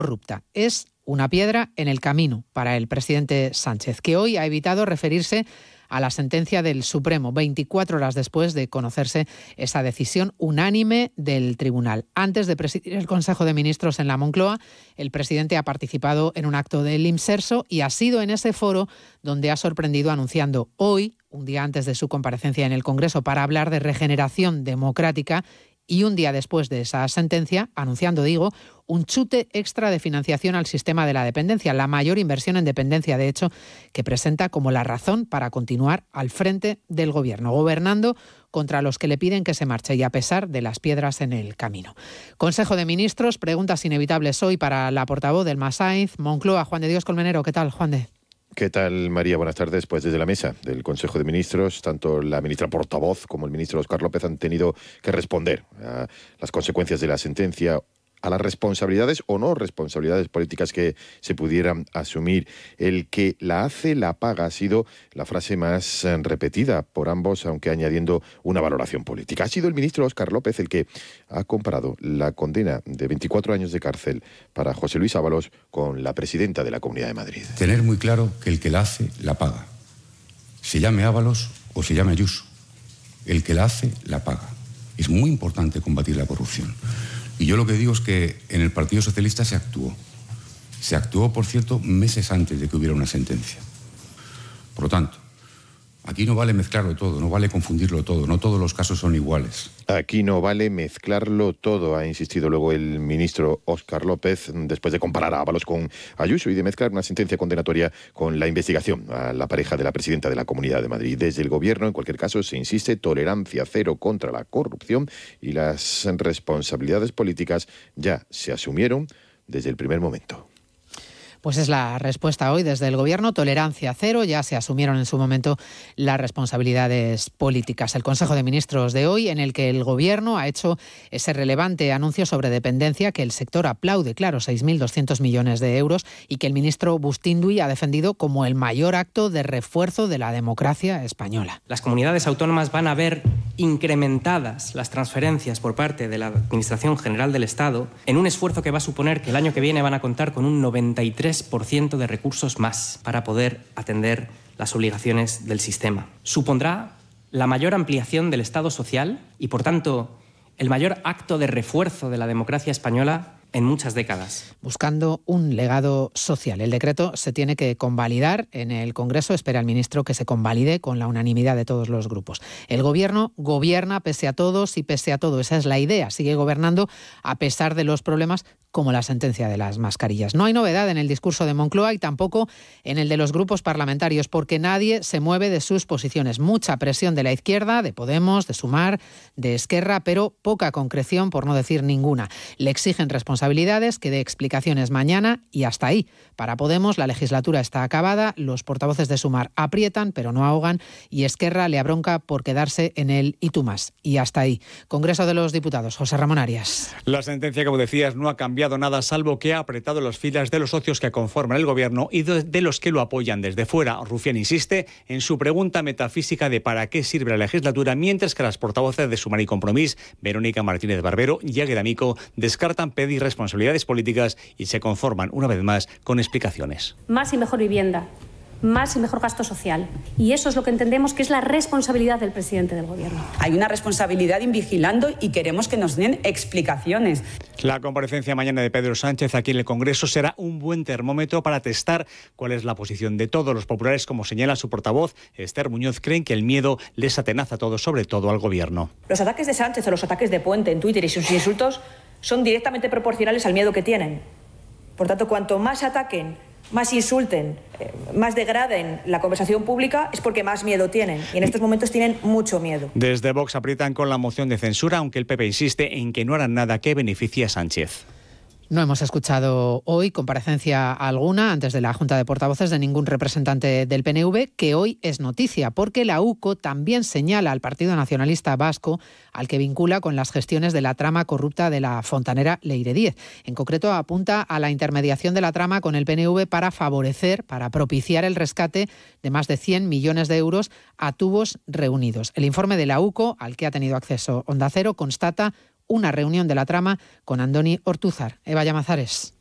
corrupta. Es una piedra en el camino para el presidente Sánchez, que hoy ha evitado referirse a la sentencia del Supremo, 24 horas después de conocerse esa decisión unánime del tribunal. Antes de presidir el Consejo de Ministros en la Moncloa, el presidente ha participado en un acto del Imserso y ha sido en ese foro donde ha sorprendido anunciando hoy, un día antes de su comparecencia en el Congreso para hablar de regeneración democrática, y un día después de esa sentencia, anunciando, un chute extra de financiación al sistema de la dependencia, la mayor inversión en dependencia, de hecho, que presenta como la razón para continuar al frente del Gobierno, gobernando contra los que le piden que se marche y a pesar de las piedras en el camino. Consejo de Ministros, preguntas inevitables hoy para la portavoz del Masaiz, Moncloa, Juan de Dios Colmenero. ¿Qué tal, Juan de? ¿Qué tal, María? Buenas tardes. Pues desde la mesa del Consejo de Ministros, tanto la ministra portavoz como el ministro Óscar López han tenido que responder a las consecuencias de la sentencia, a las responsabilidades o no responsabilidades políticas que se pudieran asumir. El que la hace, la paga, ha sido la frase más repetida por ambos, aunque añadiendo una valoración política. Ha sido el ministro Óscar López el que ha comparado la condena de 24 años de cárcel para José Luis Ábalos con la presidenta de la Comunidad de Madrid. Tener muy claro que el que la hace, la paga. Se llame Ábalos o se llame Ayuso. El que la hace, la paga. Es muy importante combatir la corrupción. Y yo lo que digo es que en el Partido Socialista se actuó. Se actuó, por cierto, meses antes de que hubiera una sentencia. Por lo tanto, aquí no vale mezclarlo todo, no vale confundirlo todo, no todos los casos son iguales. Aquí no vale mezclarlo todo, ha insistido luego el ministro Óscar López, después de comparar a Ábalos con Ayuso y de mezclar una sentencia condenatoria con la investigación a la pareja de la presidenta de la Comunidad de Madrid. Desde el Gobierno, en cualquier caso, se insiste, tolerancia cero contra la corrupción y las responsabilidades políticas ya se asumieron desde el primer momento. Pues es la respuesta hoy desde el Gobierno, tolerancia cero, ya se asumieron en su momento las responsabilidades políticas. El Consejo de Ministros de hoy, en el que el Gobierno ha hecho ese relevante anuncio sobre dependencia que el sector aplaude, claro, 6.200 millones de euros, y que el ministro Bustindui ha defendido como el mayor acto de refuerzo de la democracia española. Las comunidades autónomas van a ver incrementadas las transferencias por parte de la Administración General del Estado en un esfuerzo que va a suponer que el año que viene van a contar con un 93% de recursos más para poder atender las obligaciones del sistema. Supondrá la mayor ampliación del Estado social y, por tanto, el mayor acto de refuerzo de la democracia española en muchas décadas. Buscando un legado social. El decreto se tiene que convalidar en el Congreso. Espera el ministro que se convalide con la unanimidad de todos los grupos. El Gobierno gobierna pese a todos y pese a todo. Esa es la idea. Sigue gobernando a pesar de los problemas, como la sentencia de las mascarillas. No hay novedad en el discurso de Moncloa y tampoco en el de los grupos parlamentarios, porque nadie se mueve de sus posiciones. Mucha presión de la izquierda, de Podemos, de Sumar, de Esquerra, pero poca concreción, por no decir ninguna. Le exigen responsabilidades, que dé explicaciones mañana y hasta ahí. Para Podemos la legislatura está acabada, los portavoces de Sumar aprietan, pero no ahogan, y Esquerra le abronca por quedarse en el y tú más. Y hasta ahí. Congreso de los Diputados. José Ramón Arias. La sentencia, como decías, no ha cambiado nada, salvo que ha apretado las filas de los socios que conforman el Gobierno y de los que lo apoyan desde fuera. Rufián insiste en su pregunta metafísica de para qué sirve la legislatura, mientras que las portavoces de Sumar y Compromís, Verónica Martínez Barbero y Águeda Amico, descartan pedir responsabilidades políticas y se conforman, una vez más, con explicaciones. Más y mejor vivienda, más y mejor gasto social. Y eso es lo que entendemos que es la responsabilidad del presidente del Gobierno. Hay una responsabilidad en vigilando y queremos que nos den explicaciones. La comparecencia mañana de Pedro Sánchez aquí en el Congreso será un buen termómetro para testar cuál es la posición de todos los populares. Como señala su portavoz, Esther Muñoz, creen que el miedo les atenaza a todos, sobre todo al Gobierno. Los ataques de Sánchez o los ataques de Puente en Twitter y sus insultos son directamente proporcionales al miedo que tienen. Por tanto, cuanto más ataquen, más insulten, más degraden la conversación pública, es porque más miedo tienen. Y en estos momentos tienen mucho miedo. Desde Vox aprietan con la moción de censura, aunque el PP insiste en que no harán nada que beneficie a Sánchez. No hemos escuchado hoy comparecencia alguna antes de la Junta de Portavoces de ningún representante del PNV, que hoy es noticia, porque la UCO también señala al Partido Nacionalista Vasco, al que vincula con las gestiones de la trama corrupta de la fontanera Leire Díez. En concreto, apunta a la intermediación de la trama con el PNV para favorecer, para propiciar el rescate de más de 100 millones de euros a tubos reunidos. El informe de la UCO, al que ha tenido acceso Onda Cero, constata una reunión de la trama con Andoni Ortúzar. Eva Llamazares.